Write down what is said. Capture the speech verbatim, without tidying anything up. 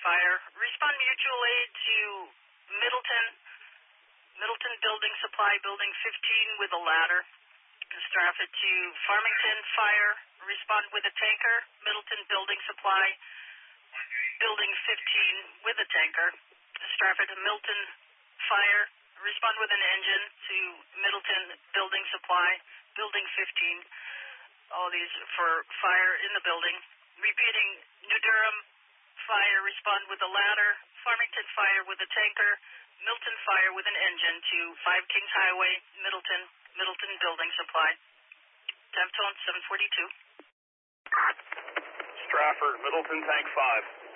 Fire. Respond mutual aid to Middleton, Middleton Building Supply, Building fifteen with a ladder. Stratford to Farmington Fire. Respond with a tanker. Middleton Building Supply, Building fifteen with a tanker. Stratford to Milton Fire. Respond with an engine to Middleton Building Supply, Building fifteen. All these for fire in the building. Repeating, New Durham Fire, respond with a ladder. Farmington Fire with a tanker. Milton Fire with an engine to five Kings Highway, Middleton, Middleton Building Supply. Temp tone seven forty-two. Stratford, Middleton Tank five.